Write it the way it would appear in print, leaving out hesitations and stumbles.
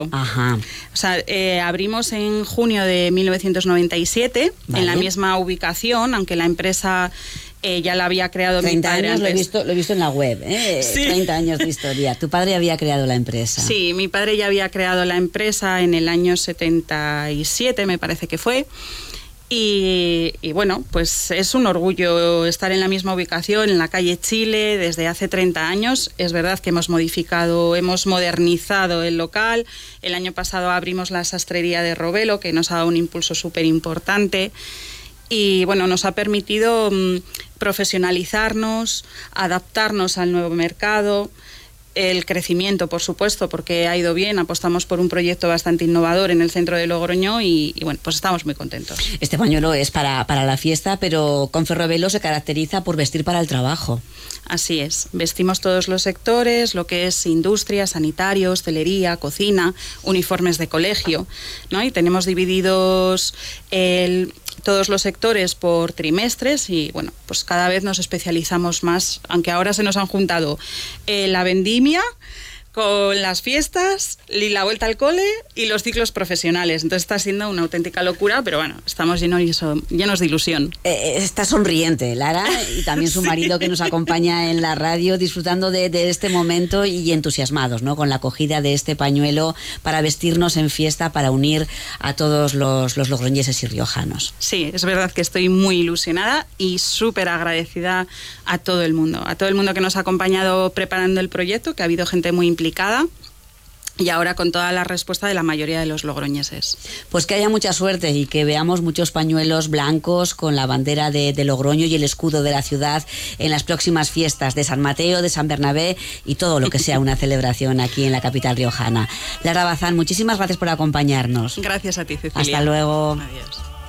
Ajá. O sea, abrimos en junio de 1997, Vale. en la misma ubicación, aunque la empresa ya la había creado mi padre años antes. lo he visto en la web, Sí. 30 años de historia. Tu padre había creado la empresa. Sí, mi padre ya había creado la empresa en el año 77, me parece que fue. Y bueno, pues es un orgullo estar en la misma ubicación, en la calle Chile, desde hace 30 años. Es verdad que hemos modernizado el local. El año pasado abrimos la sastrería de Robelo, que nos ha dado un impulso súper importante. Y bueno, nos ha permitido profesionalizarnos, adaptarnos al nuevo mercado. El crecimiento, por supuesto, porque ha ido bien. Apostamos por un proyecto bastante innovador en el centro de Logroño y bueno, pues estamos muy contentos. Este pañuelo es para la fiesta, pero Conferrovelo se caracteriza por vestir para el trabajo. Así es. Vestimos todos los sectores, lo que es industria, sanitario, hostelería, cocina, uniformes de colegio, ¿no? Y tenemos divididos todos los sectores por trimestres y bueno, pues cada vez nos especializamos más, aunque ahora se nos han juntado la vendimia con las fiestas, y la vuelta al cole y los ciclos profesionales. Entonces está siendo una auténtica locura, pero bueno, estamos llenos de ilusión. Está sonriente Lara y también su marido que nos acompaña en la radio, disfrutando de este momento y entusiasmados, ¿no? Con la acogida de este pañuelo para vestirnos en fiesta, para unir a todos los logroñeses y riojanos. Sí, es verdad que estoy muy ilusionada y súper agradecida a todo el mundo que nos ha acompañado preparando el proyecto, que ha habido gente muy implicada y ahora con toda la respuesta de la mayoría de los logroñeses. Pues que haya mucha suerte y que veamos muchos pañuelos blancos con la bandera de Logroño y el escudo de la ciudad en las próximas fiestas de San Mateo, de San Bernabé y todo lo que sea una celebración aquí en la capital riojana. Lara Bazán, muchísimas gracias por acompañarnos. Gracias a ti, Cecilia. Hasta luego. Adiós.